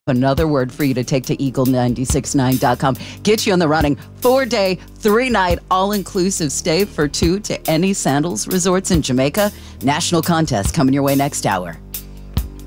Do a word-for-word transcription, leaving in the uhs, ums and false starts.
Another word for you to take to eagle nine six nine dot com. Get you in the running. Four-day, three-night, all-inclusive stay for two to any Sandals resorts in Jamaica. National contest coming your way next hour.